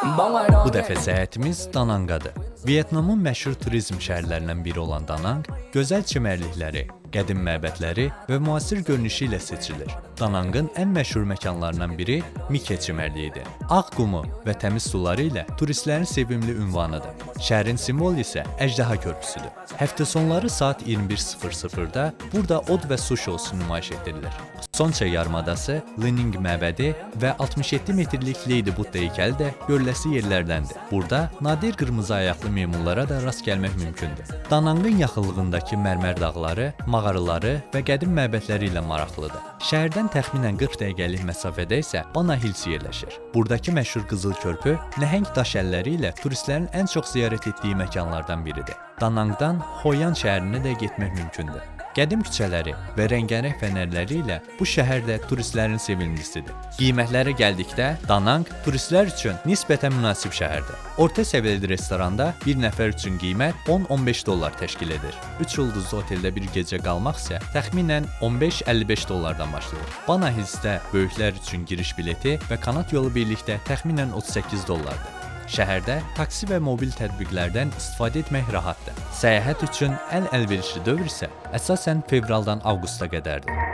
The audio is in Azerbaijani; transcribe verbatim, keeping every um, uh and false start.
Bu dəfə səyahətimiz Dananqadır. Vyetnamın məşhur turizm şəhərlərindən biri olan Danang, gözəl çimərlikləri, qədim məbədləri və müasir görünüşü ilə seçilir. Danangın ən məşhur məkanlarından biri Mike çimərliyidir. Ağ qumu və təmiz suları ilə turistlərin sevimli ünvanıdır. Şəhərin simvolu isə əjdaha körpüsüdür. Həftə sonları saat iyirmi bir sıfır sıfırda burada od və su şousu nümayiş etdirilir. Sonça yarımadası, Lining məbədi və altmış yeddi metrlik Lady Budda heykəli də görüləsi yerlərdəndir. Burada nadir qırmızı ayaqlı meymunlara da rast gəlmək mümkündür. Danangın yaxınlığındakı mərmər dağları, mağaraları və qədim məbədləri ilə maraqlıdır. Şəhərdən təxminən qırx dəqiqəlik məsafədə isə Bana Hills yerləşir. Buradakı məşhur qızıl körpü nəhəng daş əlləri ilə turistlərin ən çox ziyarət etdiyi məkanlardan biridir. Danangdan Hoyan şəhərinə də getmək mümkündür. Qədim küçələri və rəngarəng fənərləri ilə bu şəhər də turistlərin sevimlisidir. Qiymətlərə gəldikdə, Danang turistlər üçün nisbətən münasib şəhərdir. Orta səviyyəli restoranda bir nəfər üçün qiymət on on beş dollar təşkil edir. üç ulduzlu oteldə bir gecə qalmaq isə təxminən on beş əlli beş dollardan başlayır. Bana Hillsdə böyüklər üçün giriş bileti və kanat yolu birlikdə təxminən otuz səkkiz dollardır. Şəhərdə taksi və mobil tətbiqlərdən istifadə etmək rahatdır. Səyahət üçün ən əlverişli dövr isə əsasən fevraldan avqusta qədərdir.